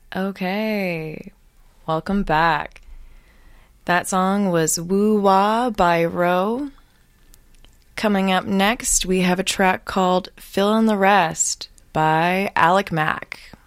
Okay, welcome back. That song was Woo Wah by Ro. Coming up next, we have a track called Fill in the Rest by Alec Mack.